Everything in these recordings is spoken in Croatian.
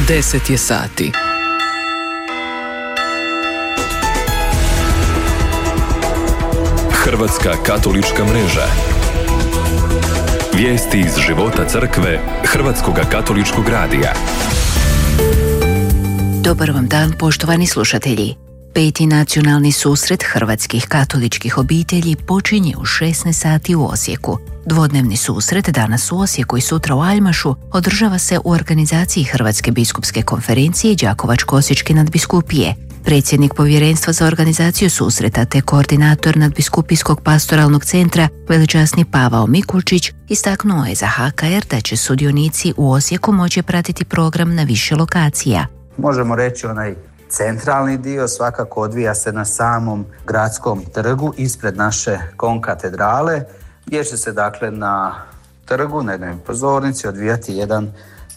10 je sati. Hrvatska katolička mreža. Vijesti iz života crkve Hrvatskog katoličkog radija. Dobar vam dan, poštovani slušatelji. 5. nacionalni susret hrvatskih katoličkih obitelji počinje u 16 sati u Osijeku. Dvodnevni susret danas u Osijeku i sutra u Aljmašu održava se u organizaciji Hrvatske biskupske konferencije i Đakovačko-osječke nadbiskupije. Predsjednik povjerenstva za organizaciju susreta te koordinator nadbiskupijskog pastoralnog centra veličasni Pavao Mikulčić istaknuo je za HKR da će sudionici u Osijeku moći pratiti program na više lokacija. Možemo reći onaj centralni dio svakako odvija se na samom gradskom trgu ispred naše konkatedrale, gdje će se dakle na trgu, na jednoj pozornici odvijati jedan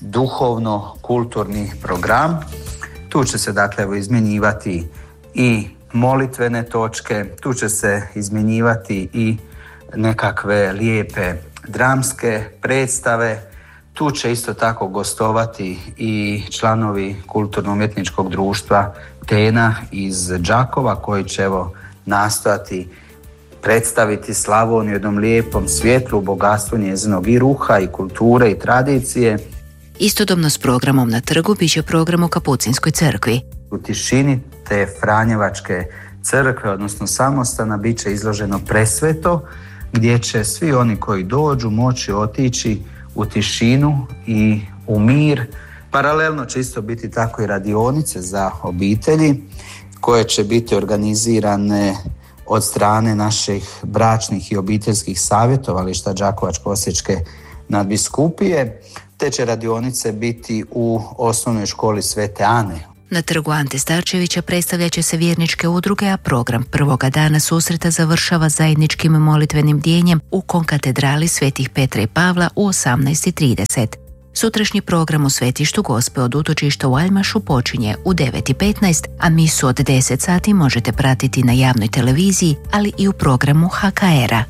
duhovno-kulturni program. Tu će se dakle izmjenjivati i molitvene točke, tu će se izmjenjivati i nekakve lijepe dramske predstave. Tu će isto tako gostovati i članovi kulturno-umjetničkog društva Tena iz Đakova koji će nastojati predstaviti Slavoniju u jednom lijepom svjetlu, bogatstvu njezinog i ruha i kulture i tradicije. Istodobno s programom na trgu bit će program u Kapucinskoj crkvi. U tišini te Franjevačke crkve, odnosno samostana, bit će izloženo presveto gdje će svi oni koji dođu moći otići u tišinu i u mir. Paralelno će isto biti tako i radionice za obitelji koje će biti organizirane od strane naših bračnih i obiteljskih savjetovališta Đakovačko-osječke nadbiskupije. Te će radionice biti u osnovnoj školi Svete Ane. Na trgu Ante Starčevića predstavljat će se vjerničke udruge, a program prvoga dana susreta završava zajedničkim molitvenim bdjenjem u konkatedrali Svetih Petra i Pavla u 18:30. Sutrašnji program u svetištu Gospe od utočišta u Aljmašu počinje u 9:15, a misu od 10 sati možete pratiti na javnoj televiziji, ali i u programu HKR-a.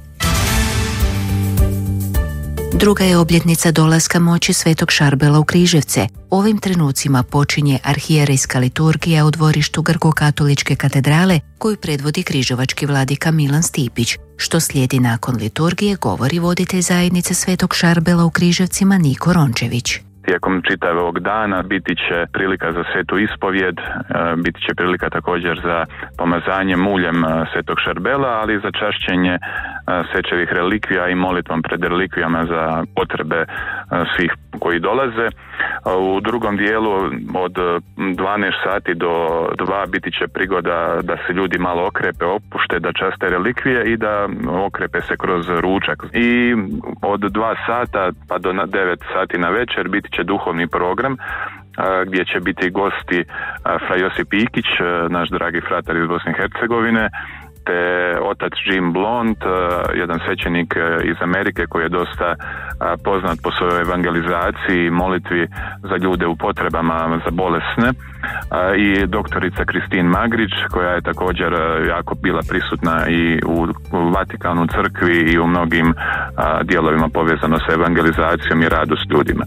Druga je obljetnica dolaska moći Svetog Šarbela u Križevce. Ovim trenucima počinje arhijerejska liturgija u dvorištu Grko-katoličke katedrale koju predvodi križevački vladika Milan Stipić. Što slijedi nakon liturgije govori voditelj zajednice Svetog Šarbela u Križevcima Niko Rončević. Tijekom čitavog dana biti će prilika za svetu ispovjed, biti će prilika također za pomazanje muljem Svetog Šarbela, ali i za čašćenje svečevih relikvija i molitvom pred relikvijama za potrebe svih koji dolaze. U drugom dijelu od 12 sati do 2 biti će prigoda da se ljudi malo okrepe, opušte, da časte relikvije i da okrepe se kroz ručak. I od 2 sata pa do 9 sati na večer biti će duhovni program gdje će biti gosti fra Josip Ikić, naš dragi fratar iz Bosne i Hercegovine, te otac Jim Blond, jedan svećenik iz Amerike koji je dosta poznat po svojoj evangelizaciji i molitvi za ljude u potrebama, za bolesne, i doktorica Kristin Magrić koja je također jako bila prisutna i u Vatikanu crkvi i u mnogim dijelovima povezano sa evangelizacijom i radu s ljudima.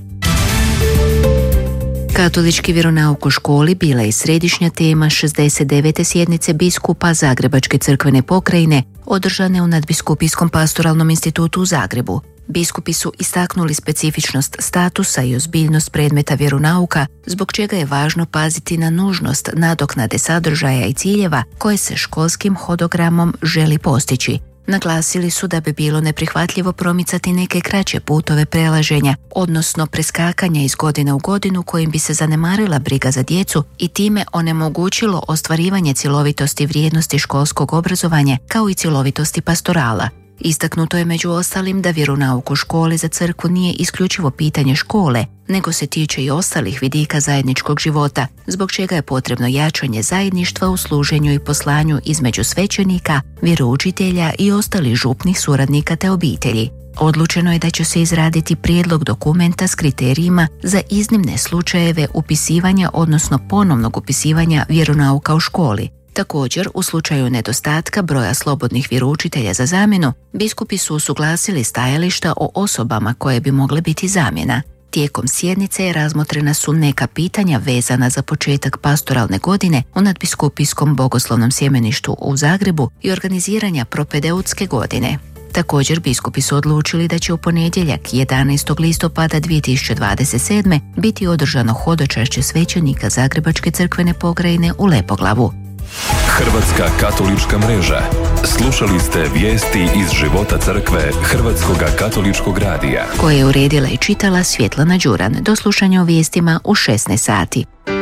Katolički vjeronauk u školi bila je središnja tema 69. sjednice biskupa Zagrebačke crkvene pokrajine održane u Nadbiskupijskom pastoralnom institutu u Zagrebu. Biskupi su istaknuli specifičnost statusa i ozbiljnost predmeta vjeronauka, zbog čega je važno paziti na nužnost nadoknade sadržaja i ciljeva koje se školskim hodogramom želi postići. Naglasili su da bi bilo neprihvatljivo promicati neke kraće putove prelaženja, odnosno preskakanja iz godine u godinu kojim bi se zanemarila briga za djecu i time onemogućilo ostvarivanje cjelovitosti vrijednosti školskog obrazovanja kao i cjelovitosti pastorala. Istaknuto je među ostalim da vjeronauk u školi za crkvu nije isključivo pitanje škole, nego se tiče i ostalih vidika zajedničkog života, zbog čega je potrebno jačanje zajedništva u služenju i poslanju između svećenika, vjeroučitelja i ostalih župnih suradnika te obitelji. Odlučeno je da će se izraditi prijedlog dokumenta s kriterijima za iznimne slučajeve upisivanja, odnosno ponovnog upisivanja vjeronauka u školi. Također, u slučaju nedostatka broja slobodnih vjeroučitelja za zamjenu, biskupi su usuglasili stajališta o osobama koje bi mogle biti zamjena. Tijekom sjednice razmotrena su neka pitanja vezana za početak pastoralne godine u nadbiskupijskom bogoslovnom sjemeništvu u Zagrebu i organiziranja propedeutske godine. Također, biskupi su odlučili da će u ponedjeljak 11. listopada 2027. biti održano hodočašće svećenika Zagrebačke crkvene pokrajine u Lepoglavu. Hrvatska katolička mreža. Slušali ste vijesti iz života crkve Hrvatskoga katoličkog radija, koje je uredila i čitala Svjetlana Đuran. Do slušanja o vijestima u 16 sati.